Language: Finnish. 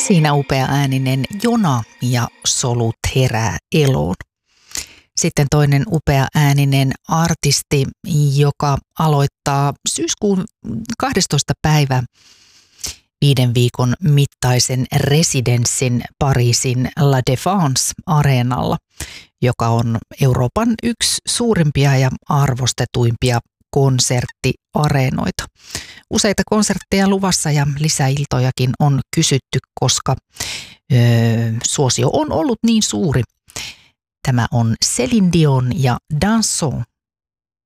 Siinä upea ääninen Jona ja Solut herää eloon. Sitten toinen upea ääninen artisti, joka aloittaa syyskuun 12. päivä 5 viikon mittaisen residenssin Pariisin La Défense-areenalla, joka on Euroopan yksi suurimpia ja arvostetuimpia konserttiareenoita. Useita konsertteja luvassa ja lisäiltojakin on kysytty, koska suosio on ollut niin suuri. Tämä on Céline Dion ja Danson